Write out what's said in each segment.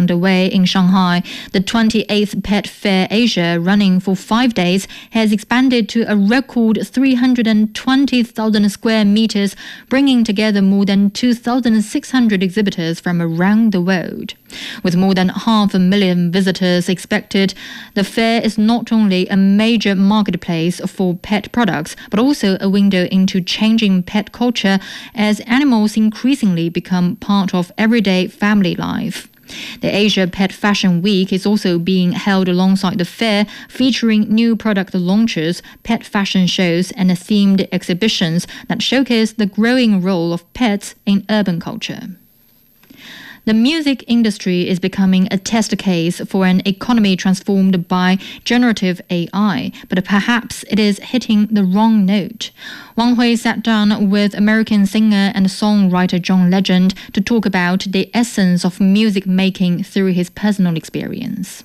underway in Shanghai. The 28th Pet Fair Asia, running for 5 days, has expanded to a record 320,000 square meters, bringing together more than 2,600 exhibitors from around the world. With more than 500,000 visitors expected, the fair is not only a major marketplace for pet products, but also a window into changing pet culture as animals increasingly become part of everyday family life. The Asia Pet Fashion Week is also being held alongside the fair, featuring new product launches, pet fashion shows, and themed exhibitions that showcase the growing role of pets in urban culture. The music industry is becoming a test case for an economy transformed by generative AI, but perhaps it is hitting the wrong note. Wang Hui sat down with American singer and songwriter John Legend to talk about the essence of music making through his personal experience.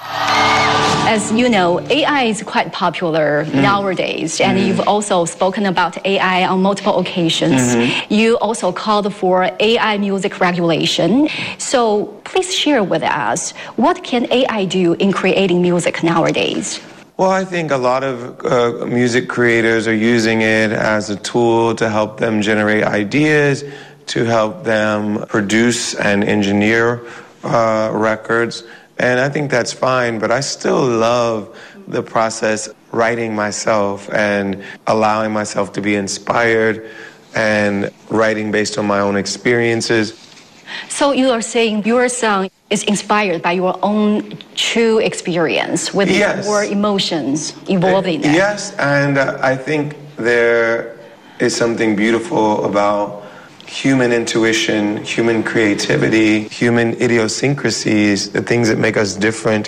As you know, AI is quite popular nowadays, and you've also spoken about AI on multiple occasions. You also called for AI music regulation. So please share with us, what can AI do in creating music nowadays? Well, I think a lot of music creators are using it as a tool to help them generate ideas, to help them produce and engineer records. And I think that's fine, but I still love the process, writing myself and allowing myself to be inspired and writing based on my own experiences. So you are saying your song is inspired by your own true experience with your emotions involved in that. Yes, and I think there is something beautiful about human intuition, human creativity, human idiosyncrasies, the things that make us different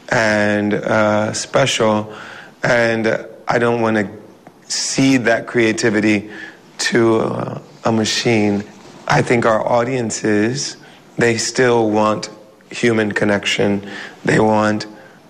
and special. And I don't want to cede that creativity to a machine. I think our audiences, they still want human connection. They want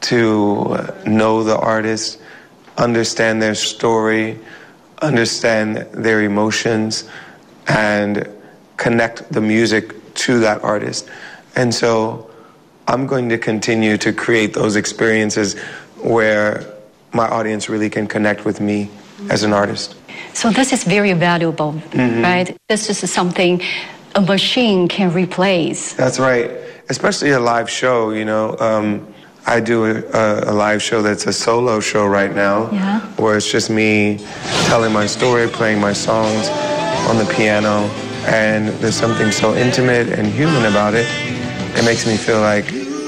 to know the artist, understand their story, understand their emotions, and connect the music to that artist. And so I'm going to continue to create those experiences where my audience really can connect with me as an artist. So this is very valuable, right? This is something a machine can replace. That's right, especially a live show, you know. I do a live show that's a solo show right now, where it's just me telling my story, playing my songs on the piano, and there's something so intimate and human about it. It makes me feel like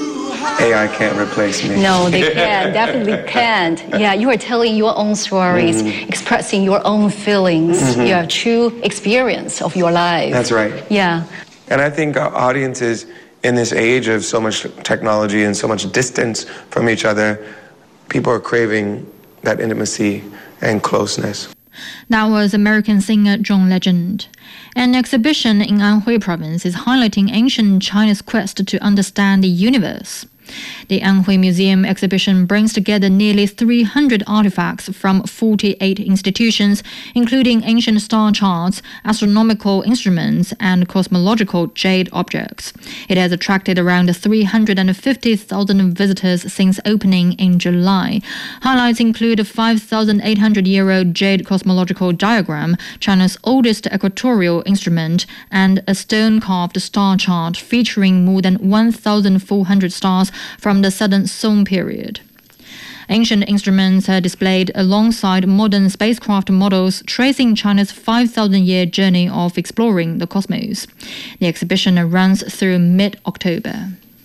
AI can't replace me. No, they can't, definitely can't. Yeah, you are telling your own stories, expressing your own feelings, your true experience of your life. That's right. Yeah. And I think our audiences in this age of so much technology and so much distance from each other, people are craving that intimacy and closeness. That was American singer John Legend. An exhibition in Anhui province is highlighting ancient China's quest to understand the universe. The Anhui Museum exhibition brings together nearly 300 artifacts from 48 institutions, including ancient star charts, astronomical instruments, and cosmological jade objects. It has attracted around 350,000 visitors since opening in July. Highlights include a 5,800-year-old jade cosmological diagram, China's oldest equatorial instrument, and a stone-carved star chart featuring more than 1,400 stars from the Southern Song period. Ancient instruments are displayed alongside modern spacecraft models, tracing China's 5,000-year journey of exploring the cosmos. The exhibition runs through mid-October.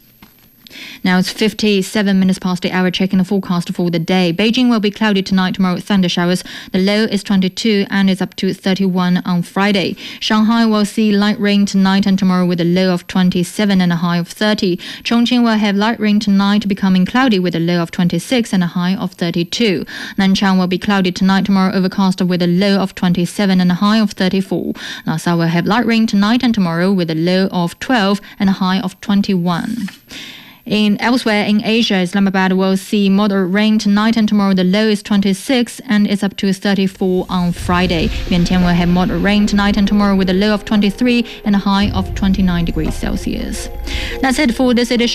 Now it's 57 minutes past the hour, checking the forecast for the day. Beijing will be cloudy tonight, tomorrow thunder showers. The low is 22 and is up to 31 on Friday. Shanghai will see light rain tonight and tomorrow with a low of 27 and a high of 30. Chongqing will have light rain tonight, becoming cloudy with a low of 26 and a high of 32. Nanchang will be cloudy tonight, tomorrow overcast with a low of 27 and a high of 34. Lhasa will have light rain tonight and tomorrow with a low of 12 and a high of 21. Elsewhere in Asia, Islamabad will see moderate rain tonight and tomorrow. The low is 26 and it's up to 34 on Friday. Vientiane will have moderate rain tonight and tomorrow with a low of 23 and a high of 29 degrees Celsius. That's it for this edition.